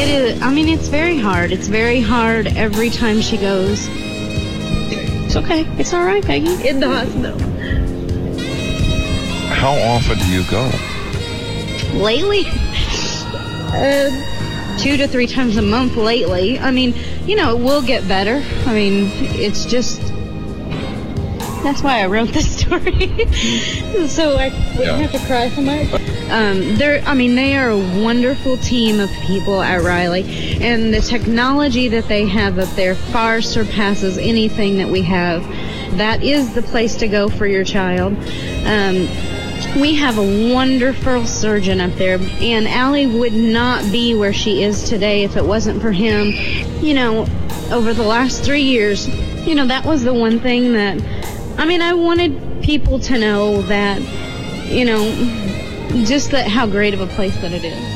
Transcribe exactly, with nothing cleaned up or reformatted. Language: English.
It is, I mean, it's very hard. It's very hard every time she goes. It's okay. It's all right, Peggy. In the hospital. How often do you go? Lately? Uh, two to three times a month lately. I mean, you know, it will get better. I mean, it's just... That's why I wrote this story. So I wouldn't Yeah. have to cry so much. Um, they're, I mean, they are a wonderful team of people at Riley. And the technology that they have up there far surpasses anything that we have. That is the place to go for your child. Um, we have a wonderful surgeon up there. And Allie would not be where she is today if it wasn't for him. You know, over the last three years, you know, that was the one thing that... I mean, I wanted people to know that, you know, just that how great of a place that it is.